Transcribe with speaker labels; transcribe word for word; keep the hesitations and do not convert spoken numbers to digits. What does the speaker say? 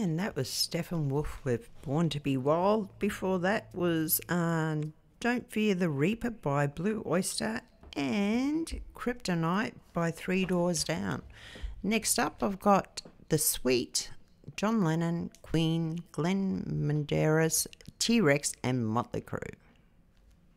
Speaker 1: And that was Steppenwolf with Born to Be Wild. Before that was um, Don't Fear the Reaper by Blue Oyster and Kryptonite by Three Doors Down. Next up, I've got The Sweet, John Lennon, Queen, Glenn Menderes, T-Rex and Motley Crue.